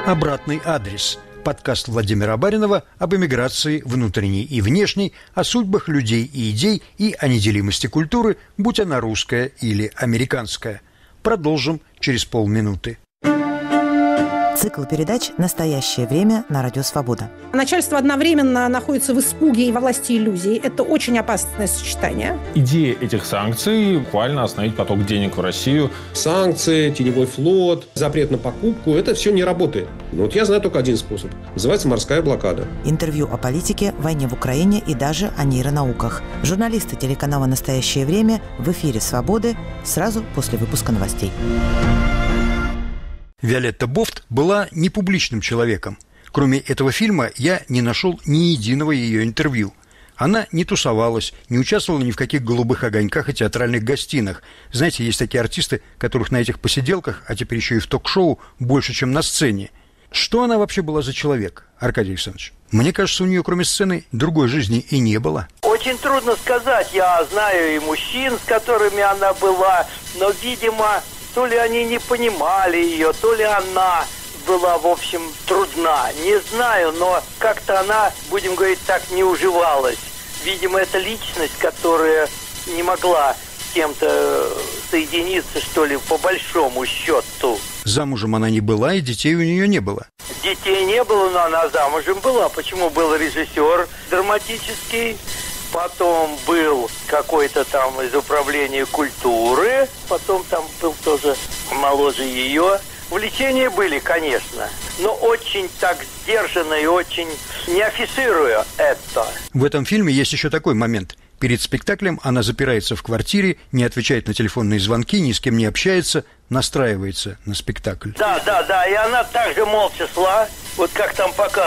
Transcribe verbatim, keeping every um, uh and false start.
«Обратный адрес». Подкаст Владимира Баринова об эмиграции внутренней и внешней, о судьбах людей и идей и о неделимости культуры, будь она русская или американская. Продолжим через полминуты. Цикл передач «Настоящее время» на Радио Свобода. Начальство одновременно находится в испуге и во власти иллюзий. Это очень опасное сочетание. Идея этих санкций – буквально остановить поток денег в Россию. Санкции, теневой флот, запрет на покупку – это все не работает. Но вот я знаю только один способ. Называется морская блокада. Интервью о политике, войне в Украине и даже о нейронауках. Журналисты телеканала «Настоящее время» в эфире «Свободы» сразу после выпуска новостей. Виолетта Бофт была непубличным человеком. Кроме этого фильма я не нашел ни единого ее интервью. Она не тусовалась, не участвовала ни в каких голубых огоньках и театральных гостинах. Знаете, есть такие артисты, которых на этих посиделках, а теперь еще и в ток-шоу, больше, чем на сцене. Что она вообще была за человек, Аркадий Александрович? Мне кажется, у нее кроме сцены другой жизни и не было. Очень трудно сказать. Я знаю и мужчин, с которыми она была, но, видимо... То ли они не понимали ее, то ли она была, в общем, трудна. Не знаю, но как-то она, будем говорить так, не уживалась. Видимо, это личность, которая не могла с кем-то соединиться, что ли, по большому счету. Замужем она не была, и детей у нее не было. Детей не было, но она замужем была. Почему? Был режиссер драматический. Потом был какой-то там из управления культуры. Потом там был тоже моложе ее. Увлечения были, конечно. Но очень так сдержанно и очень не афишируя это. В этом фильме есть еще такой момент. Перед спектаклем она запирается в квартире, не отвечает на телефонные звонки, ни с кем не общается, настраивается на спектакль. Да, да, да. И она также молча шла. Вот как там показано.